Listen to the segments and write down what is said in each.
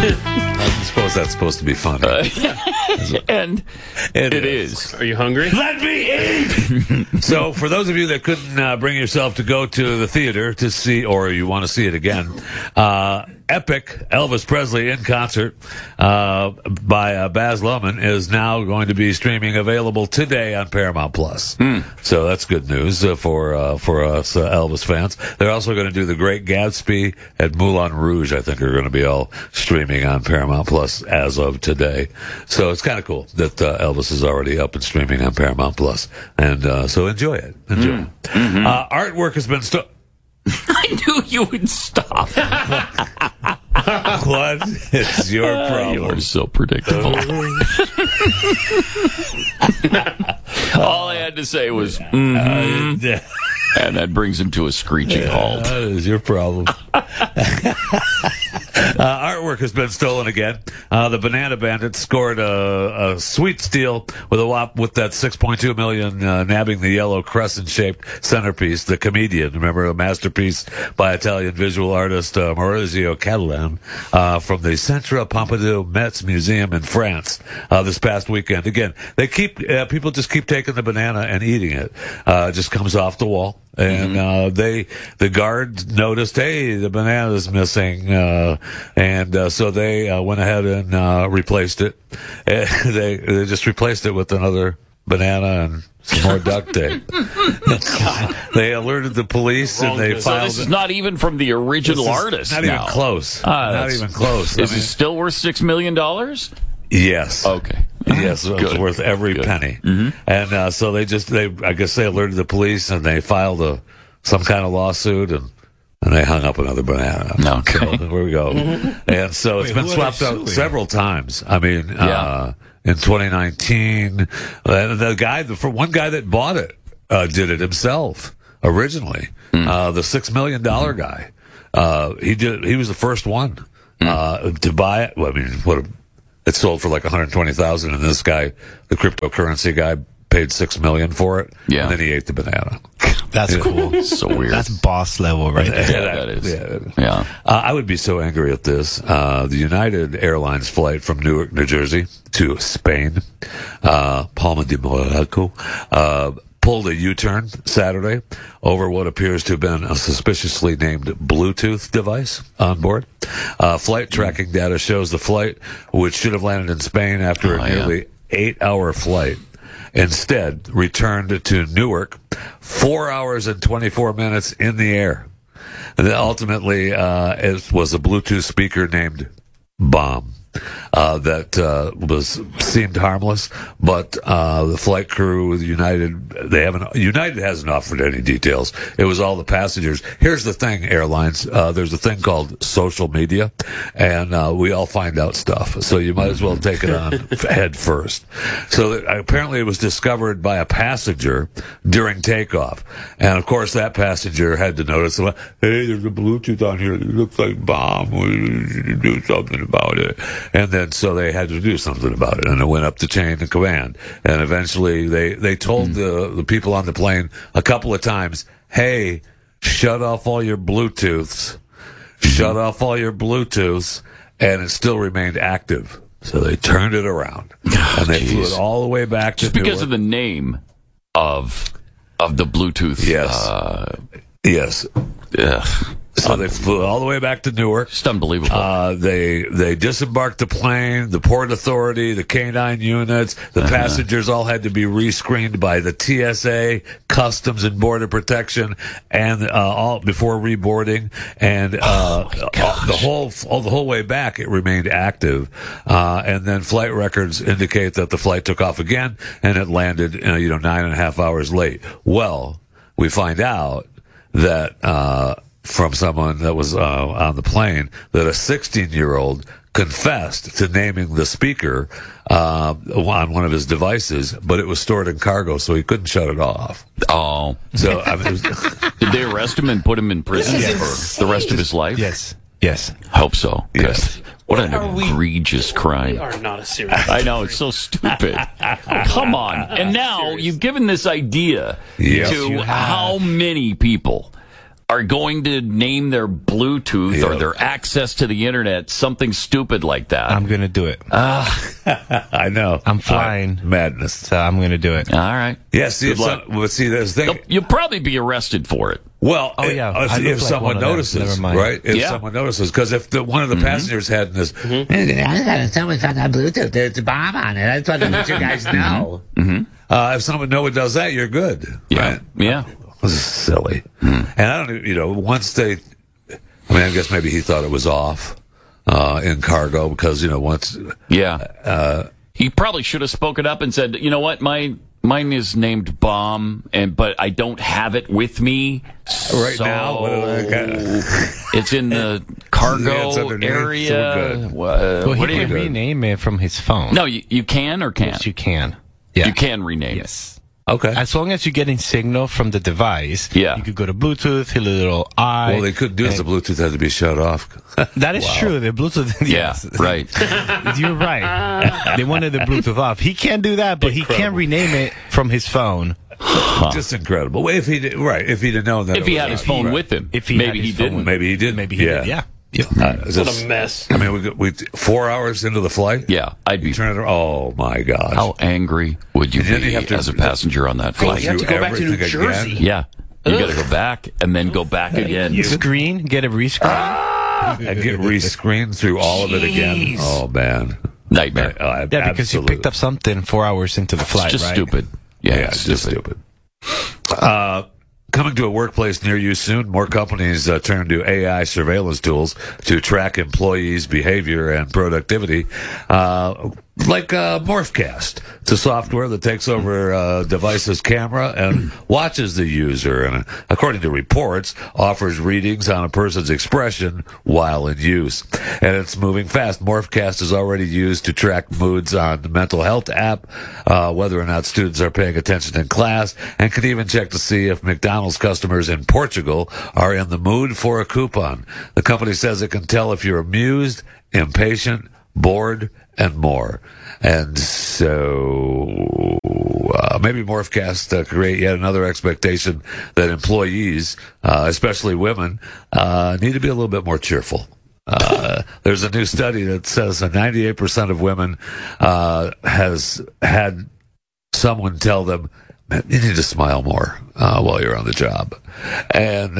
I suppose that's supposed to be funny. And it is. Are you hungry? Let me eat! So, for those of you that couldn't bring yourself to go to the theater to see, or you want to see it again, Epic, Elvis Presley in concert by Baz Luhrmann is now going to be streaming available today on Paramount Plus. So that's good news for us Elvis fans. They're also going to do The Great Gatsby and Moulin Rouge, I think, are going to be all streaming on Paramount Plus as of today. So it's kind of cool that Elvis is already up and streaming on Paramount Plus. And so enjoy it. Enjoy it. Artwork has been... I knew you would stop. What is your problem? You are so predictable. All I had to say was, and that brings him to a screeching halt. That is your problem. Artwork has been stolen again. The Banana Bandits scored a sweet steal with that $6.2 million nabbing the yellow crescent-shaped centerpiece, The Comedian. Remember, a masterpiece by Italian visual artist Maurizio Cattelan from the Centre Pompidou Metz Museum in France this past weekend. Again, they people just keep taking the banana and eating it. It just comes off the wall. And the guards noticed, hey, the banana's missing, and so they went ahead and replaced it. They just replaced it with another banana and some more duct tape. They alerted the police, and they filed. So this is not even from the original artist. Not even close. Not even close. Is it still worth $6 million? Yes. Okay. Yes, it was worth every penny. And so I guess they alerted the police, and they filed some kind of lawsuit, and they hung up another banana. Okay. So there we go. And so it's been swapped out several times. I mean, in 2019, one guy that bought it did it himself originally. The $6 million guy. He was the first one to buy it. Well, I mean, it sold for like $120,000, and this guy, the cryptocurrency guy, paid $6 million for it. Yeah. And then he ate the banana. That's cool. So weird. That's boss level right there. Yeah, that is. Yeah. I would be so angry at this. The United Airlines flight from Newark, New Jersey to Spain, Palma de Mallorca, pulled a U-turn Saturday over what appears to have been a suspiciously named Bluetooth device on board. Flight tracking data shows the flight, which should have landed in Spain after a nearly 8-hour flight, instead returned to Newark 4 hours and 24 minutes in the air. And then ultimately, it was a Bluetooth speaker named Bomb. That seemed harmless, but the flight crew with United hasn't offered any details. It was all the passengers. Here's the thing, airlines. There's a thing called social media, and we all find out stuff. So you might as well take it on head first. So apparently it was discovered by a passenger during takeoff, and of course that passenger had to notice, hey, there's a Bluetooth on here. It looks like Bomb. We should do something about it. And then so they had to do something about it, and it went up the chain of command. And eventually they told the people on the plane a couple of times, hey, shut off all your Bluetooths. Shut off all your Bluetooths. And it still remained active. So they turned it around. And they flew it all the way back to Just because of the name of the Bluetooth. Yes. Yes. Ugh. So they flew all the way back to Newark. Just unbelievable. They disembarked the plane, the Port Authority, the K-9 units, the passengers all had to be rescreened by the TSA, Customs and Border Protection, and all before reboarding. And the whole way back, it remained active. And then flight records indicate that the flight took off again, and it landed 9.5 hours late. Well, we find out that from someone that was on the plane that a 16-year-old confessed to naming the speaker on one of his devices, but it was stored in cargo, so he couldn't shut it off. Oh. So did they arrest him and put him in prison for the rest of his life? Yes. Hope so. Yes. What an egregious crime. We are not a serious. I know, it's so stupid. Come on. And now you've given this idea to how many people are going to name their Bluetooth or Yeah. their access to the internet something stupid like that. I'm going to do it. I know. I'm flying. Madness. So I'm going to do it. All right. Yeah, see, Good luck. there's the thing. You'll probably be arrested for it. Well, Oh, yeah. I if look like someone one of them. notices, Never mind. right? If Yeah. someone notices, because if one of the passengers had this, Someone found that Bluetooth. There's a bomb on it. I just wanted to let you guys know. if someone does that, you're good. Yeah. Right? Yeah. This is silly. And I don't, once they, I guess maybe he thought it was off in cargo because, once. Yeah. He probably should have spoken up and said, you know what, mine is named Bomb, but I don't have it with me Right so now, it's in the cargo Yeah, it's underneath, so area. we're good. Well, What he do can you? rename it from his phone. No, you can or can't. Yes, you can. Yeah. You can rename Yes. Okay. As long as you're getting signal from the device, Yeah. you could go to Bluetooth, hit a little eye. Well, they couldn't do it. The Bluetooth had to be shut off. That is true. The Bluetooth. Yeah, Yes. right. You're right. They wanted the Bluetooth off. He can't do that, but he can rename it from his phone. Just incredible. If he did, right? If he didn't know that, If he had his phone with him, If he maybe had he his phone didn't. with maybe he did. Maybe he did. Yeah. Yep. What a mess. I mean, we 4 hours into the flight. Yeah, I'd be. Turn it. Oh my gosh. How angry would you And then be you have to- as a passenger on that flight? You have to go back to New Everything Jersey. again? Yeah, you got to go back and then go back again. Screen, get a rescreen. And get re-screened through all of it again. Jeez. Oh man. Nightmare. Oh, Yeah, because you picked up something 4 hours into the flight, It's just right? stupid. Yeah, Yeah, it's it's just stupid. Coming to a workplace near you soon, more companies turn to AI surveillance tools to track employees' behavior and productivity, like Morphcast. It's a software that takes over a device's camera and watches the user, and according to reports, offers readings on a person's expression while in use. And it's moving fast. Morphcast is already used to track moods on the mental health app, whether or not students are paying attention in class, and can even check to see if McDonald's customers in Portugal are in the mood for a coupon. The company says it can tell if you're amused, impatient, bored, and more. And so maybe Morphcast create yet another expectation that employees, especially women, need to be a little bit more cheerful. There's a new study that says that 98% of women has had someone tell them, "Man, you need to smile more while you're on the job." And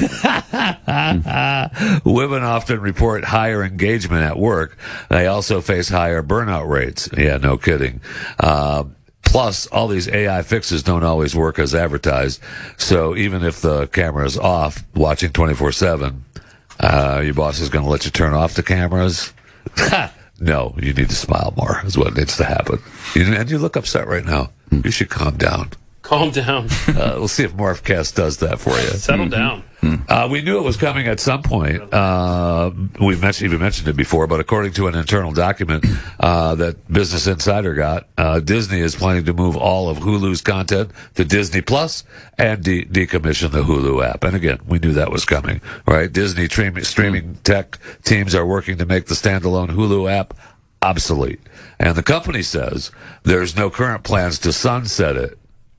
women often report higher engagement at work. They also face higher burnout rates. Yeah, no kidding. Plus, all these AI fixes don't always work as advertised. So even if the camera is off, watching 24/7, your boss is going to let you turn off the cameras. No, you need to smile more is what needs to happen. And you look upset right now. You should calm down. Calm down. We'll see if Morphcast does that for you. Settle down. We knew it was coming at some point. We've even mentioned it before, but according to an internal document that Business Insider got, Disney is planning to move all of Hulu's content to Disney Plus and decommission the Hulu app. And again, we knew that was coming, right? Disney streaming tech teams are working to make the standalone Hulu app obsolete. And the company says there's no current plans to sunset it.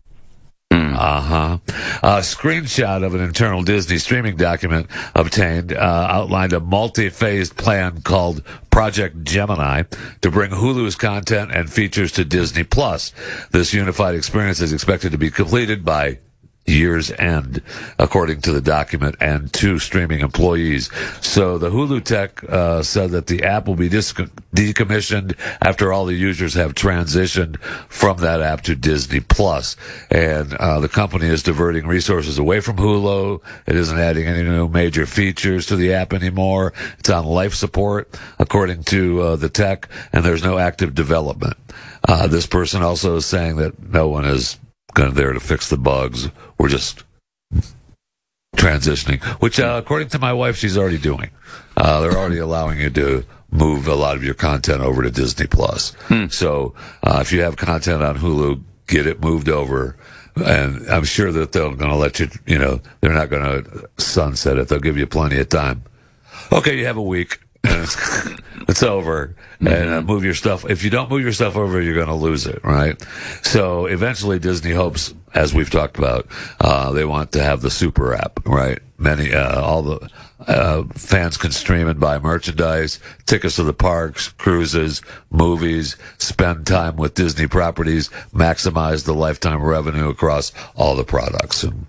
A screenshot of an internal Disney streaming document obtained outlined a multi-phased plan called Project Gemini to bring Hulu's content and features to Disney Plus. This unified experience is expected to be completed by year's end, according to the document and two streaming employees. So the Hulu tech said that the app will be decommissioned after all the users have transitioned from that app to Disney Plus. And the company is diverting resources away from Hulu. It isn't adding any new major features to the app anymore. It's on life support, according to the tech, and there's no active development. This person also is saying that no one is there to fix the bugs. We're just transitioning, which according to my wife, she's already doing. They're already allowing you to move a lot of your content over to Disney Plus. So if you have content on Hulu, get it moved over. And I'm sure that they're going to let you, they're not going to sunset it. They'll give you plenty of time. Okay, you have a week. It's over. And move your stuff. If you don't move your stuff over, you're going to lose it, right? So eventually Disney hopes, as we've talked about, they want to have the super app, right? All the fans can stream and buy merchandise, tickets to the parks, cruises, movies, spend time with Disney properties, maximize the lifetime revenue across all the products. And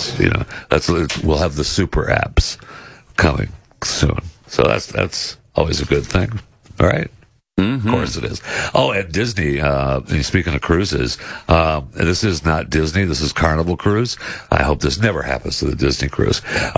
we'll have the super apps coming soon. So that's always a good thing. All right. Of course it is. Oh, and Disney, speaking of cruises, this is not Disney, this is Carnival Cruise. I hope this never happens to the Disney cruise.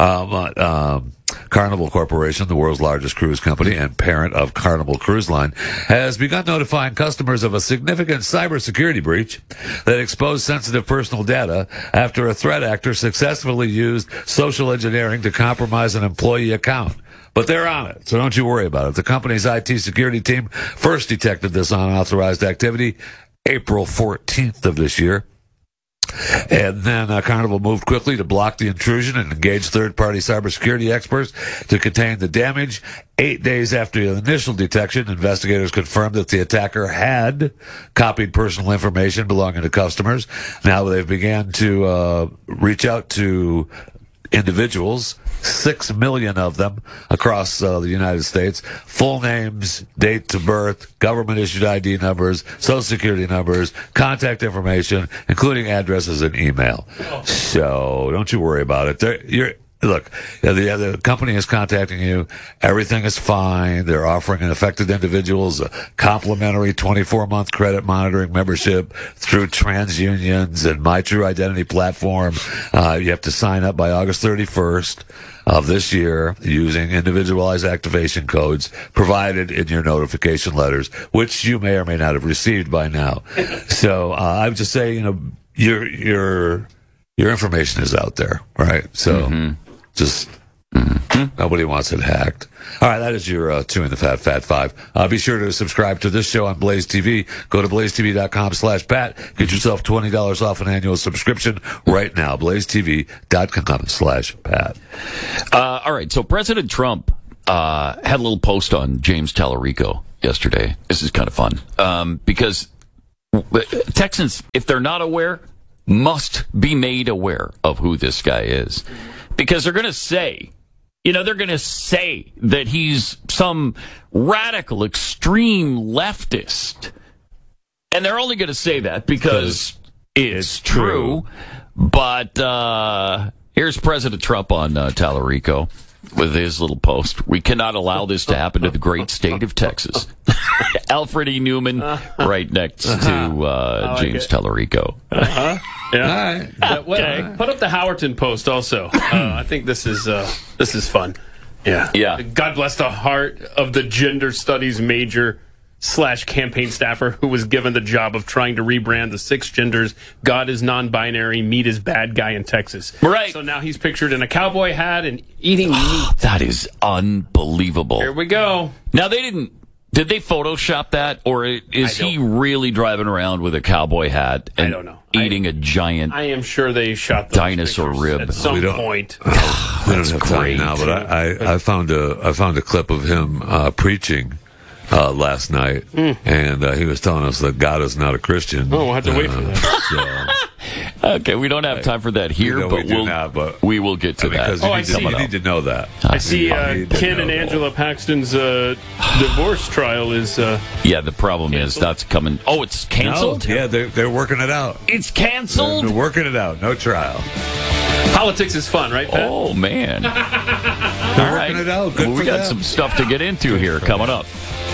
Carnival Corporation, the world's largest cruise company and parent of Carnival Cruise Line, has begun notifying customers of a significant cybersecurity breach that exposed sensitive personal data after a threat actor successfully used social engineering to compromise an employee account. But they're on it, so don't you worry about it. The company's IT security team first detected this unauthorized activity April 14th of this year. And then Carnival moved quickly to block the intrusion and engage third-party cybersecurity experts to contain the damage. 8 days after the initial detection, investigators confirmed that the attacker had copied personal information belonging to customers. Now they've began to reach out to individuals, 6 million of them across the United States, full names, date of birth, government-issued ID numbers, social security numbers, contact information, including addresses and email. So don't you worry about it. Look, the company is contacting you. Everything is fine. They're offering affected individuals a complimentary 24-month credit monitoring membership through TransUnion's and My True Identity platform. You have to sign up by August 31st of this year using individualized activation codes provided in your notification letters, which you may or may not have received by now. So I would just say, your information is out there, right? So just nobody wants it hacked. All right, that is your Chewing the Fat 5. Be sure to subscribe to this show on Blaze TV. Go to blazetv.com/Pat. Get yourself $20 off an annual subscription right now. blazetv.com/Pat. All right, so President Trump had a little post on James Tallarico yesterday. This is kind of fun because Texans, if they're not aware, must be made aware of who this guy is. Because they're going to say, that he's some radical, extreme leftist. And they're only going to say that because it's true. But here's President Trump on Tallarico with his little post. We cannot allow this to happen to the great state of Texas. Alfred E. Newman right next to James Tallarico. Yeah. Okay. Put up the Howerton post also. I think this is fun. Yeah. God bless the heart of the gender studies major / campaign staffer who was given the job of trying to rebrand the 6 genders. God is non-binary, meat is bad guy in Texas. Right. So now he's pictured in a cowboy hat and eating meat. That is unbelievable. Here we go. Now did they Photoshop that, or is he really driving around with a cowboy hat and I don't know. eating a giant I am sure they shot those dinosaur pictures rib at some point. We don't have time now, but I found a clip of him preaching last night, and he was telling us that God is not a Christian. Oh, we'll have to wait for that. Okay, we don't have time for that here, but we will get to that. Because you need to know that. I see Ken and Angela Paxton's divorce trial is... yeah, the problem is that's coming... Oh, it's canceled? No, yeah, they're working it out. It's canceled? They're working it out. No trial. Politics is fun, right, Pat? Oh, man. They're working it out. Good we for got them. some stuff to get into here coming up.